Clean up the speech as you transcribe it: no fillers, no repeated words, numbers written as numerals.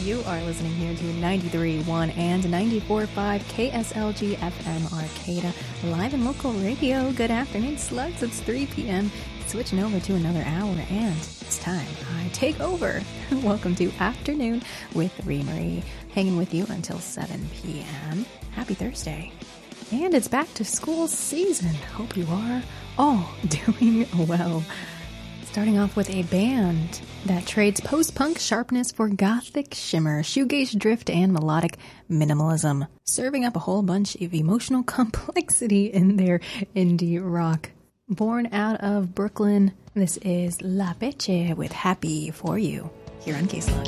You are listening here to 93.1 and 94.5 KSLG FM Arcata, live and local radio. Good afternoon, slugs. It's 3 p.m. Switching over to another hour, and it's time I take over. Welcome to Afternoon with Remery, hanging with you until 7 p.m. Happy Thursday. And it's back to school season. Hope you are all doing well. Starting off with a band that trades post-punk sharpness for gothic shimmer, shoegaze drift, and melodic minimalism, serving up a whole bunch of emotional complexity in their indie rock. Born out of Brooklyn, this is La Peche with Happy For You, here on K-Slug.